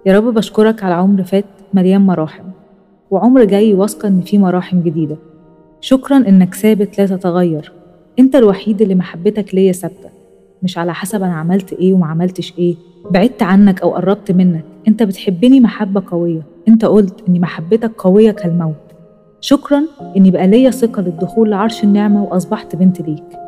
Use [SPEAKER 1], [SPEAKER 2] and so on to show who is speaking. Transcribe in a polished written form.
[SPEAKER 1] يا رب بشكرك على عمر فات مليان مراحم، وعمر جاي واثقة إن فيه مراحم جديدة. شكرا إنك ثابت لا تتغير. أنت الوحيد اللي محبتك ليا ثابتة، مش على حسب أنا عملت إيه وما عملتش إيه، بعدت عنك أو قربت منك. أنت بتحبني محبة قوية. أنت قلت إن محبتك قوية كالموت. شكرا إني بقى ليا ثقة للدخول لعرش النعمة وأصبحت بنت ليك.